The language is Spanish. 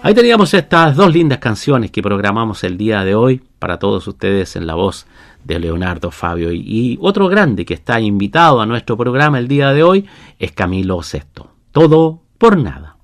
Ahí teníamos estas dos lindas canciones que programamos el día de hoy para todos ustedes en la voz de Leonardo Fabio. Y otro grande que está invitado a nuestro programa el día de hoy es Camilo VI. Todo por nada.